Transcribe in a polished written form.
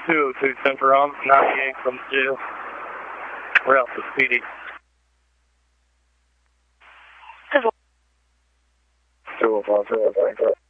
202 Central, 98 from jail. We're out to PD. 205,